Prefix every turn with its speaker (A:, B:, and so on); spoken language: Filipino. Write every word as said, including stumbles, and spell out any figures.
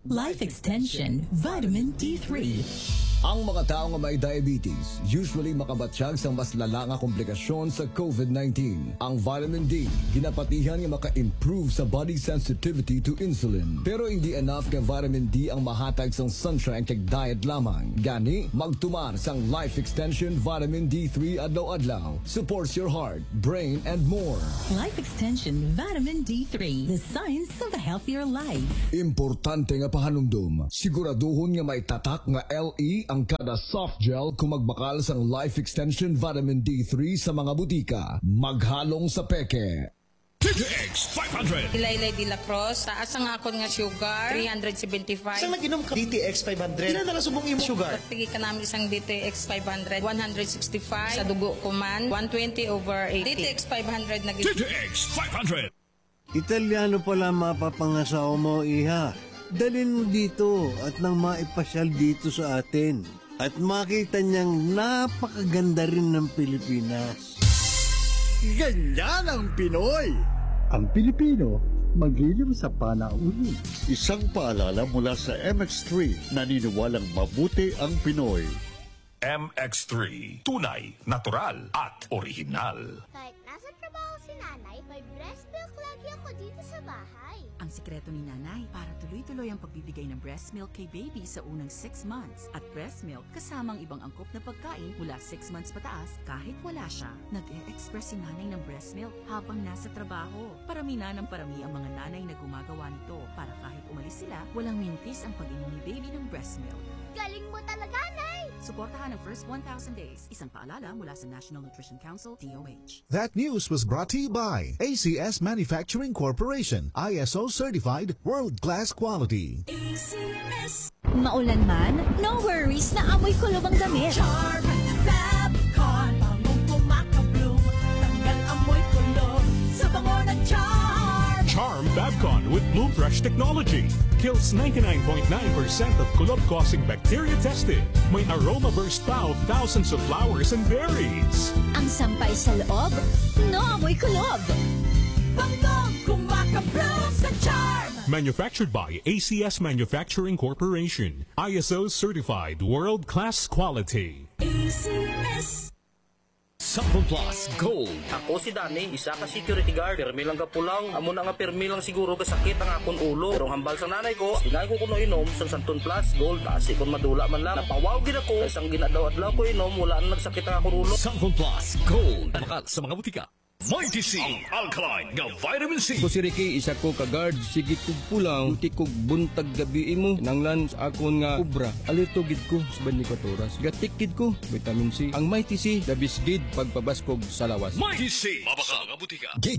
A: Life Extension Vitamin D three.
B: Ang mga tao nga may diabetes usually makabatsyag sa mas lala nga komplikasyon sa COVID nineteen. Ang vitamin D ginapatihan nga maka-improve sa body sensitivity to insulin. Pero hindi enough nga vitamin D ang mahatag sang sunshine kag diet lamang. Gani magtumar sang Life Extension Vitamin D three adlaw-adlaw. Supports your heart, brain and more.
A: Life Extension Vitamin D three, the science of a healthier life.
B: Importante nga pahanumdum, siguraduhon nga may tatak nga L E ang kada soft gel kung magbakal sang Life Extension Vitamin D three sa mga butika. Maghalong sa peke.
C: T T X five hundred.
D: Ilaylay de la Cruz, taas ang akon nga sugar, three seventy-five.
E: Saan naginom ka? D T X five hundred. Ilan na lang subong imo sugar?
D: Pagpigi ka namin isang D T X five hundred, one sixty-five. Sa dugo ko man, one twenty over eighty. D T X five hundred na
C: T T X five hundred.
F: Italiano pala mapapangasawa mo, iha. Dalhin mo dito at nang maipasyal dito sa atin. At makita niyang napakaganda rin ng Pilipinas.
G: Ganyan ang Pinoy!
H: Ang Pilipino, maglilim sa panauhin.
G: Isang paalala mula sa M X three, naniniwalang mabuti ang Pinoy.
C: M X three, tunay, natural at original.
I: Kahit nasa trabaho si nanay, may breast milk lagi ako dito sa bahay.
J: Ang sikreto ni nanay para tuloy-tuloy ang pagbibigay ng breast milk kay baby sa unang six months. At breast milk kasamang ibang angkop na pagkain mula six months pataas kahit wala siya. Nag-e-express si nanay ng breast milk habang nasa trabaho. Parami na ng parami ang mga nanay na gumagawa nito para kahit umalis sila, walang mintis ang pag-inom ni baby ng breast milk.
I: Galing mo talaga, Nay!
J: Suportahan ang first one thousand days. Isang paalala mula sa National Nutrition Council, D O H.
K: That news was brought to you by A C S Manufacturing Corporation, I S O certified, world-class quality.
A: A C S.
L: Maulan man, no worries na amoy kulob ang damit.
A: Charm Fabcon, bangong pumakabloom, tanggal amoy kulob sa bango ng Charm.
C: Charm Fabcon with Bloom Fresh technology kills ninety-nine point nine percent of kulob-causing bacteria tested. May aroma burst pa of thousands of flowers and berries.
L: Ang sampay sa loob, no amoy kulob.
A: Bangong kumakabloom sa Charm.
C: Manufactured by A C S Manufacturing Corporation, I S O certified, world-class quality.
A: A C S.
B: Sample Plus Gold.
E: Ako si Dani, isa ka security guard. Permi lang ka pulang. Amo na nga permi lang siguro kasakit ang akon ulo. Pero hambal sa nanay ko, tingay ko kuno inom sa Sample Plus Gold. Kasi kung madula man lang, napawaw gid ako. Isang ginadaw-adlaw ko inom, wala na nagsakit ang akon ulo.
B: Sample Plus Gold. Bakal sa mga butika.
C: Mighty C, ang alkaline nga vitamin C.
M: Ko si Ricky, isa ko ka-guard, sige kog pulang, uti kog buntag gabi mo, nanglan sa akon nga ubra, alito gid ko sa bani ko toras. Gatikid ko, vitamin C. Ang Mighty C, dabis gid pagpabaskog sa lawas.
C: Mighty C, mabaka mga butika.